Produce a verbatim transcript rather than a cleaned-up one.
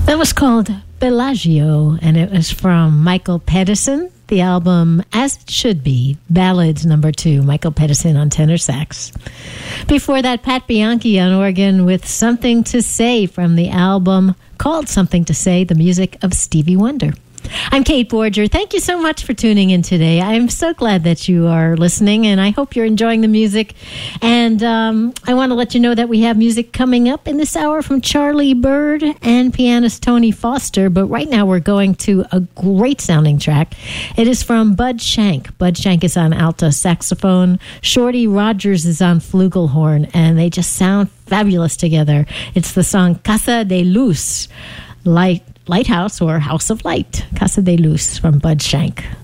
That was called Bellagio, and it was from Michael Pedersen, the album As It Should Be, Ballads number two, Michael Pedersen on tenor sax. Before that, Pat Bianchi on organ with Something to Say from the album called Something to Say, the music of Stevie Wonder. I'm Kate Borger. Thank you so much for tuning in today. I'm so glad that you are listening, and I hope you're enjoying the music. And um, I want to let you know that we have music coming up in this hour from Charlie Bird and pianist Tony Foster. But right now we're going to a great sounding track. It is from Bud Shank. Bud Shank is on alto saxophone. Shorty Rogers is on flugelhorn, and they just sound fabulous together. It's the song Casa de Luz, Light. Lighthouse or House of Light, Casa de Luz from Bud Shank.